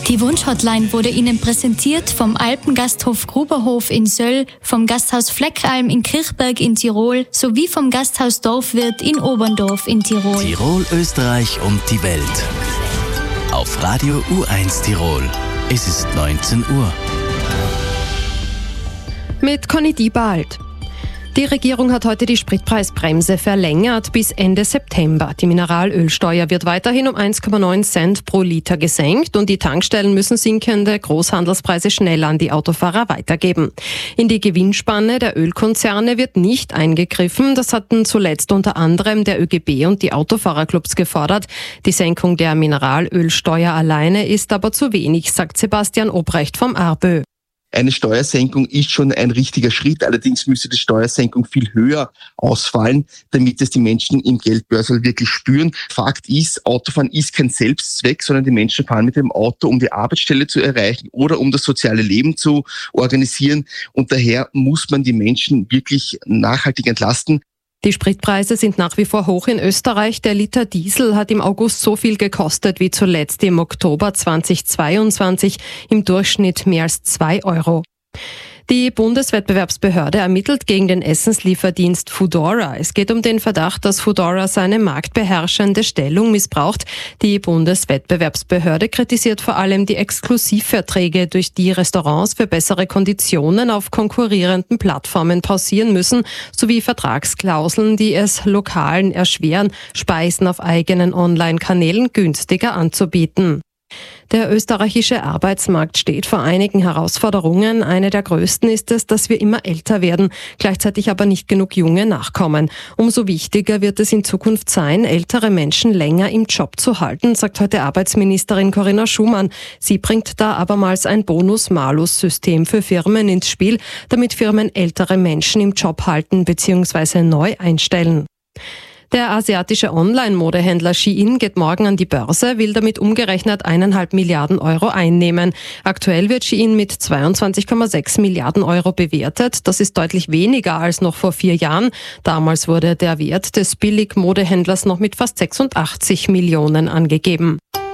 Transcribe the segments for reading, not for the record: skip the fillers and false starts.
Die Wunschhotline wurde Ihnen präsentiert vom Alpengasthof Gruberhof in Söll, vom Gasthaus Fleckalm in Kirchberg in Tirol sowie vom Gasthaus Dorfwirt in Oberndorf in Tirol. Tirol, Österreich und die Welt. Auf Radio U1 Tirol. Es ist 19 Uhr. Mit Conny Diebald. Die Regierung hat heute die Spritpreisbremse verlängert bis Ende September. Die Mineralölsteuer wird weiterhin um 1,9 Cent pro Liter gesenkt und die Tankstellen müssen sinkende Großhandelspreise schnell an die Autofahrer weitergeben. In die Gewinnspanne der Ölkonzerne wird nicht eingegriffen. Das hatten zuletzt unter anderem der ÖGB und die Autofahrerclubs gefordert. Die Senkung der Mineralölsteuer alleine ist aber zu wenig, sagt Sebastian Obrecht vom ARBÖ. Eine Steuersenkung ist schon ein richtiger Schritt, allerdings müsste die Steuersenkung viel höher ausfallen, damit es die Menschen im Geldbörsel wirklich spüren. Fakt ist, Autofahren ist kein Selbstzweck, sondern die Menschen fahren mit dem Auto, um die Arbeitsstelle zu erreichen oder um das soziale Leben zu organisieren. Und daher muss man die Menschen wirklich nachhaltig entlasten. Die Spritpreise sind nach wie vor hoch in Österreich. Der Liter Diesel hat im August so viel gekostet wie zuletzt im Oktober 2022, im Durchschnitt mehr als 2 Euro. Die Bundeswettbewerbsbehörde ermittelt gegen den Essenslieferdienst Foodora. Es geht um den Verdacht, dass Foodora seine marktbeherrschende Stellung missbraucht. Die Bundeswettbewerbsbehörde kritisiert vor allem die Exklusivverträge, durch die Restaurants für bessere Konditionen auf konkurrierenden Plattformen pausieren müssen, sowie Vertragsklauseln, die es Lokalen erschweren, Speisen auf eigenen Online-Kanälen günstiger anzubieten. Der österreichische Arbeitsmarkt steht vor einigen Herausforderungen. Eine der größten ist es, dass wir immer älter werden, gleichzeitig aber nicht genug Junge nachkommen. Umso wichtiger wird es in Zukunft sein, ältere Menschen länger im Job zu halten, sagt heute Arbeitsministerin Corinna Schumann. Sie bringt da abermals ein Bonus-Malus-System für Firmen ins Spiel, damit Firmen ältere Menschen im Job halten bzw. neu einstellen. Der asiatische Online-Modehändler Shein geht morgen an die Börse, will damit umgerechnet 1,5 Milliarden Euro einnehmen. Aktuell wird Shein mit 22,6 Milliarden Euro bewertet. Das ist deutlich weniger als noch vor 4 Jahren. Damals wurde der Wert des Billig-Modehändlers noch mit fast 86 Millionen angegeben.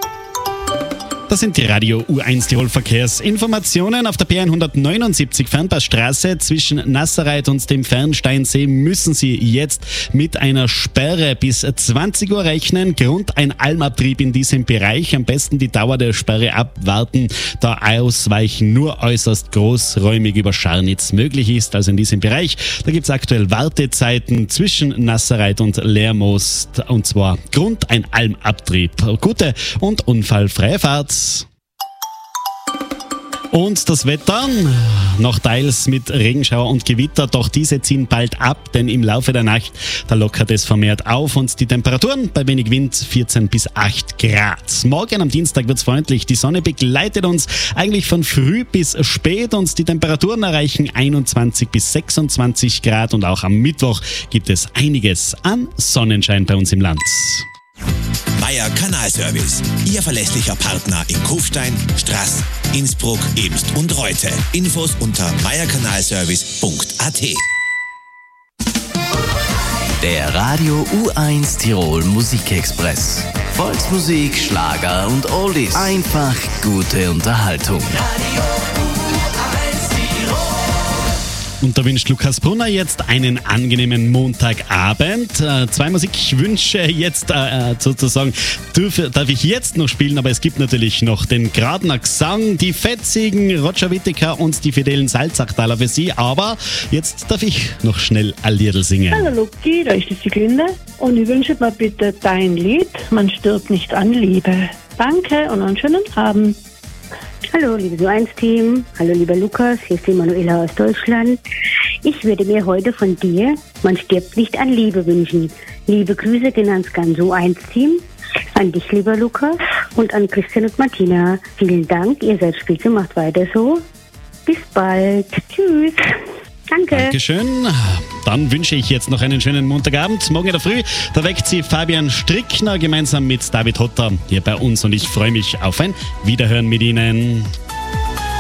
Das sind die Radio U1 Tirol Verkehrsinformationen. Auf der P179 Fernpassstraße zwischen Nassereit und dem Fernsteinsee müssen Sie jetzt mit einer Sperre bis 20 Uhr rechnen. Grund ein Almabtrieb in diesem Bereich. Am besten die Dauer der Sperre abwarten, da Ausweichen nur äußerst großräumig über Scharnitz möglich ist. Also in diesem Bereich, da gibt es aktuell Wartezeiten zwischen Nassereit und Lermoos. Und zwar Grund ein Almabtrieb. Gute und unfallfreie Fahrt. Und das Wetter, noch teils mit Regenschauer und Gewitter, doch diese ziehen bald ab, denn im Laufe der Nacht, da lockert es vermehrt auf und die Temperaturen bei wenig Wind 14 bis 8 Grad. Morgen am Dienstag wird's freundlich, die Sonne begleitet uns eigentlich von früh bis spät und die Temperaturen erreichen 21 bis 26 Grad und auch am Mittwoch gibt es einiges an Sonnenschein bei uns im Land. Meier Kanalservice, Ihr verlässlicher Partner in Kufstein, Straß, Innsbruck, Ebst und Reute. Infos unter meierkanalservice.at. Der Radio U1 Tirol Musikexpress. Volksmusik, Schlager und Oldies. Einfach gute Unterhaltung. Und da wünscht Lukas Brunner jetzt einen angenehmen Montagabend. 2 Musikwünsche jetzt sozusagen darf ich jetzt noch spielen, aber es gibt natürlich noch den Gradner Gesang, die Fetzigen, Roger Whittaker und die fidelen Salzachtaler für Sie. Aber jetzt darf ich noch schnell ein Liedl singen. Hallo Luki, da ist die Glinde und ich wünsche mir bitte dein Lied, Man stirbt nicht an Liebe. Danke und einen schönen Abend. Hallo, liebe U1-Team. Hallo, lieber Lukas. Hier ist die Manuela aus Deutschland. Ich würde mir heute von dir Man stirbt nicht an Liebe wünschen. Liebe Grüße gehen ans ganze U1-Team. An dich, lieber Lukas. Und an Christian und Martina. Vielen Dank. Ihr seid spitze. Macht weiter so. Bis bald. Tschüss. Danke. Dankeschön. Dann wünsche ich jetzt noch einen schönen Montagabend. Morgen in der Früh, da weckt sie Fabian Strickner gemeinsam mit David Hotter hier bei uns und ich freue mich auf ein Wiederhören mit Ihnen.